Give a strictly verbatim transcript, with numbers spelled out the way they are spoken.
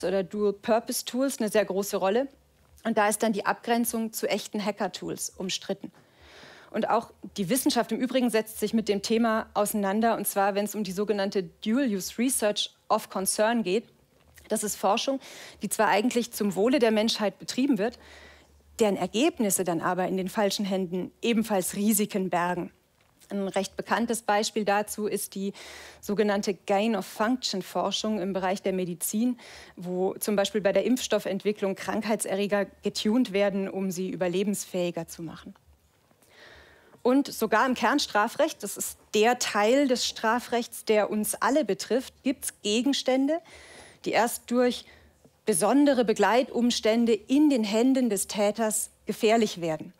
oder Dual-Purpose-Tools eine sehr große Rolle. Und da ist dann die Abgrenzung zu echten Hacker-Tools umstritten. Und auch die Wissenschaft im Übrigen setzt sich mit dem Thema auseinander, und zwar, wenn es um die sogenannte Dual-Use Research of Concern geht. Das ist Forschung, die zwar eigentlich zum Wohle der Menschheit betrieben wird, deren Ergebnisse dann aber in den falschen Händen ebenfalls Risiken bergen. Ein recht bekanntes Beispiel dazu ist die sogenannte Gain-of-Function-Forschung im Bereich der Medizin, wo zum Beispiel bei der Impfstoffentwicklung Krankheitserreger getunt werden, um sie überlebensfähiger zu machen. Und sogar im Kernstrafrecht, das ist der Teil des Strafrechts, der uns alle betrifft, gibt es Gegenstände, die erst durch besondere Begleitumstände in den Händen des Täters gefährlich werden.